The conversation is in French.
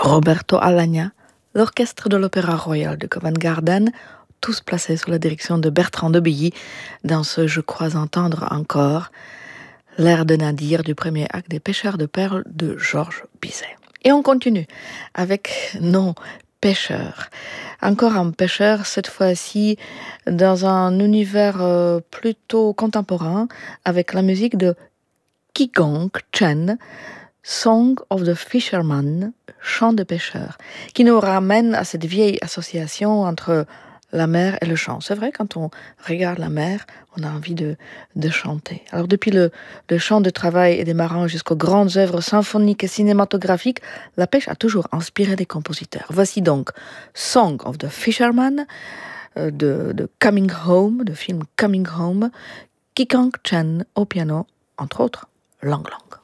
Roberto Alagna, l'orchestre de l'Opéra Royal de Covent Garden, tous placés sous la direction de Bertrand de Billy, dans ce Je crois entendre encore, l'air de Nadir du premier acte des Pêcheurs de perles de Georges Bizet. Et on continue avec nos pêcheurs. Encore un pêcheur, cette fois-ci dans un univers plutôt contemporain, avec la musique de Qigong Chen, Song of the Fisherman, chant de pêcheur, qui nous ramène à cette vieille association entre la mer et le chant. C'est vrai, quand on regarde la mer, on a envie de chanter. Alors depuis le chant de travail et des marins jusqu'aux grandes œuvres symphoniques et cinématographiques, la pêche a toujours inspiré des compositeurs. Voici donc Song of the Fisherman de Coming Home, de film Coming Home, Qigong Chen au piano, entre autres, Lang Lang.